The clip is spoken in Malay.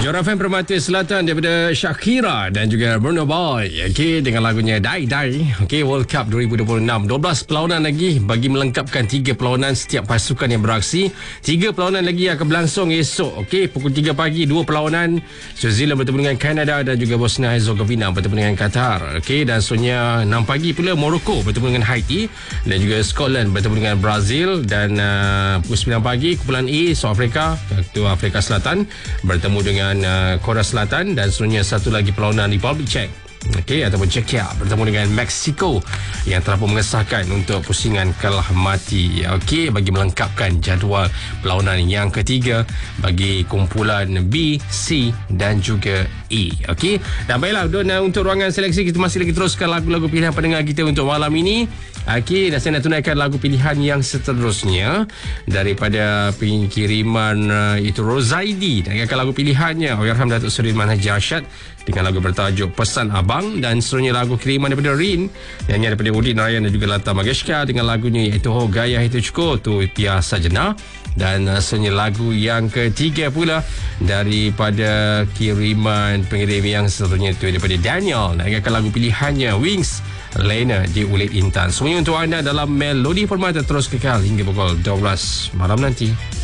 Jora FM Permata Selatan daripada Shakira dan juga Bruno Boy. Okey, dengan lagunya Die Die. Okey, World Cup 2026. 12 perlawanan lagi bagi melengkapkan 3 perlawanan setiap pasukan yang beraksi. 3 perlawanan lagi akan berlangsung esok. Okey, pukul 3 pagi 2 perlawanan. New Zealand bertemu dengan Kanada dan juga Bosnia Herzegovina bertemu dengan Qatar. Okey, dan seterusnya 6 pagi pula Morocco bertemu dengan Haiti dan juga Scotland bertemu dengan Brazil dan pukul 9 pagi kumpulan A South Africa, Ketua Afrika Selatan bertemu dengan Korea Selatan dan seterusnya satu lagi perlawanan Republic Czech. Okey, ataupun Czechia bertemu dengan Mexico yang telah pun mengesahkan untuk pusingan kalah mati. Okey, bagi melengkapkan jadual perlawanan yang ketiga bagi kumpulan B, C dan juga E. Okey, dan baiklah untuk ruangan seleksi kita masih lagi teruskan lagu-lagu pilihan pendengar kita untuk malam ini. Okey, dan saya nak tunaikan lagu pilihan yang seterusnya daripada pengiriman itu Rozaidi. Dan akan lagu pilihannya Allahyarham Datuk Sudirman Haji Rashad dengan lagu bertajuk Pesan Abang, dan seterusnya lagu kiriman daripada Rin nyanyi daripada Udin Narayan dan juga Lata Mangeshkar dengan lagunya iaitu Ho Gaya Itu Cukup Tu Pia Sajana, dan seterusnya lagu yang ketiga pula daripada kiriman pengirim yang seterusnya itu daripada Daniel dan akan lagu pilihannya Wings Lena di Ulit Intan. Semuanya untuk anda dalam Melodi Permata, terus kekal hingga pukul 12 malam nanti.